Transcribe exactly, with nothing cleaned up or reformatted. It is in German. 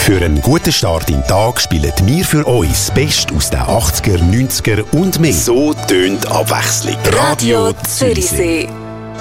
Für einen guten Start in den Tag spielen wir für uns das Beste aus den achtziger, neunziger und mehr. So tönt Abwechslung. Radio Zürichsee.